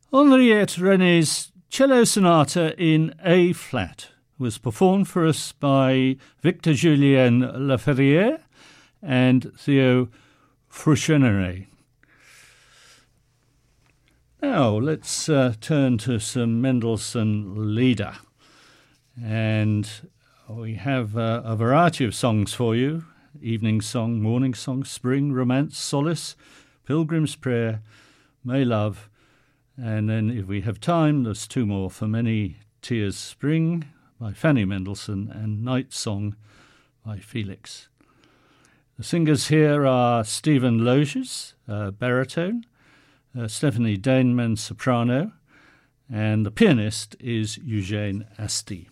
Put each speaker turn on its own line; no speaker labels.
Henriette René's Cello Sonata in A flat was performed for us by Victor Julien Laferrière and Theo Frusciante. Now let's turn to some Mendelssohn Lieder, and we have a variety of songs for you: Evening Song, Morning Song, Spring, Romance, Solace, Pilgrim's Prayer, May Love, and then if we have time, there's two more: For Many Tears Spring by Fanny Mendelssohn and Night Song by Felix. The singers here are Stephen Loges, baritone, Stephanie Dainman, soprano, and the pianist is Eugène Asti.